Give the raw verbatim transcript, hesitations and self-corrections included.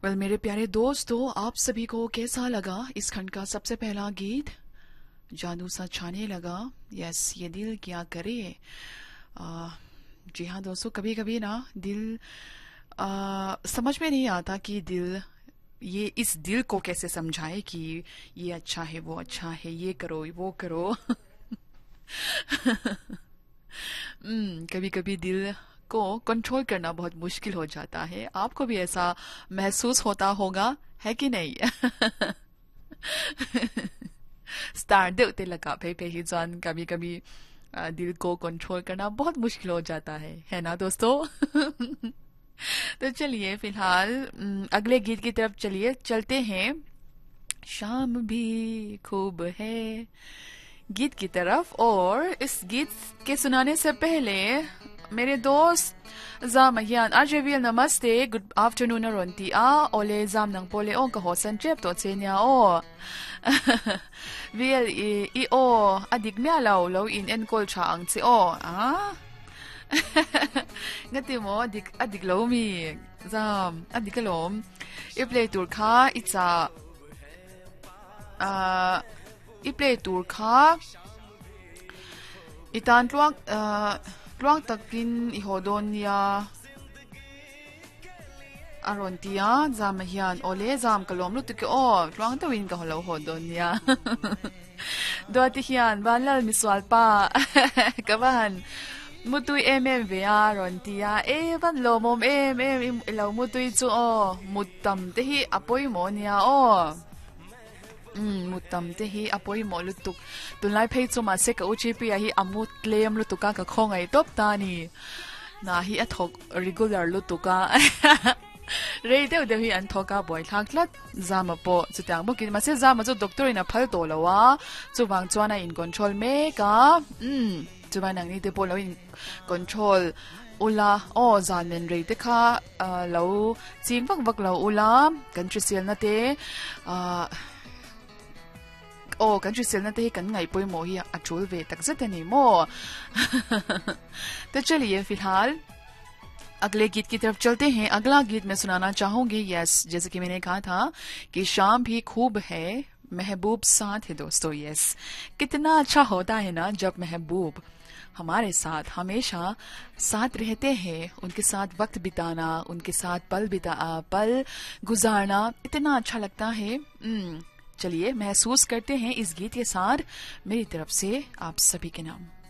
Well मेरे प्यारे दोस्तों, आप सभी को कैसा लगा इस खंड का सबसे पहला गीत? जादू सा छाने लगा। यस, ये दिल क्या करे। आ, जी हाँ दोस्तों, कभी कभी ना दिल आ, समझ में नहीं आता कि दिल ये इस दिल को कैसे समझाए कि ये अच्छा है, वो अच्छा है, ये करो वो करो। हम्म कभी कभी दिल को कंट्रोल करना बहुत मुश्किल हो जाता है। आपको भी ऐसा महसूस होता होगा, है कि नहीं? स्टार दे उते लगा पे पे ही जान, कभी कभी आ, दिल को कंट्रोल करना बहुत मुश्किल हो जाता है है ना दोस्तों? तो चलिए फिलहाल हम्म, अगले गीत की तरफ चलिए चलते हैं। शाम भी खूब है गीत की तरफ। और इस गीत के सुनाने से पहले मेरे दोस्त Zam yan Ajevil namaste, good afternoon ronti a ole zam nang pole on ka hosan chep to tsenya o. Vil i i o adik mya law law in en kol cha ang chi o a. Ngati mo adik adik law mi zam adik lom i play tur kha itsa a i play tur kha itan tuak uh, tuang takin ihodon ya aron tia zam hian ole zam kalom lu tuke o tuang tawin ka holo hodon ya. Do ti hian banal miswal pa kaban mutui em em ve aron tia e ban lomom em em ilaw mutui chu o mutam te hi apoy mo niya o. Mm, mutam te hi apoy mo lutuk tunlai phei chu ma se ka uchi pi a hi amut claim lutuka ka khongai top ta ni na hi athok regular lutuka rei de de hi an thoka boy thaklat zama po chutang bo kin ma se zama chu doctor ina phal to lawa chuwang chuana in control me ka mm chuwang nang ni te po lo in control ula o zan men rei te kha lo ching vak vak lo ula country sel na te a O country cell ना ते कन ngai poi mo hi achul ve tak zat ni mo. तो चलिए फिलहाल अगले गीत की तरफ चलते हैं। अगला गीत मैं सुनाना चाहूंगी। यस, जैसे कि मैंने कहा था कि शाम भी खूब है, महबूब साथ है दोस्तों। यस, कितना अच्छा होता है ना जब महबूब हमारे साथ हमेशा साथ रहते हैं। उनके साथ वक्त बिताना, उनके साथ पल बिता पल गुजारना इतना अच्छा लगता है। चलिए महसूस करते हैं इस गीत के साथ मेरी तरफ से आप सभी के नाम।